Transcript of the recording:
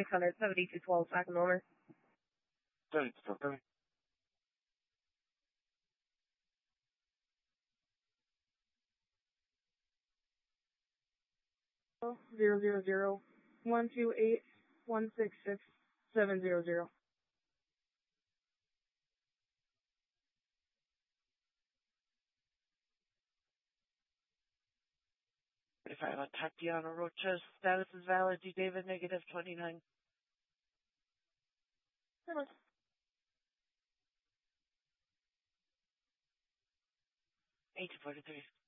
600, 7212, second owner. 7212, 000-128-166-700. If I have a Tatiana Rocha, status is valid, D. David, negative 29. 843.